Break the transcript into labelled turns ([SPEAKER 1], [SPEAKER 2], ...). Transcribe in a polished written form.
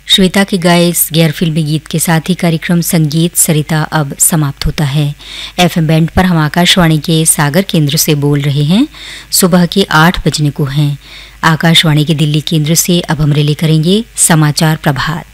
[SPEAKER 1] श्वेता के गाए इस गैर फिल्मी गीत के साथ ही कार्यक्रम संगीत सरिता अब समाप्त होता है। एफएम बैंड पर हम आकाशवाणी के सागर केंद्र से बोल रहे हैं। सुबह के 8 बजने को हैं। आकाशवाणी के दिल्ली केंद्र से अब हम रिले करेंगे समाचार प्रभात।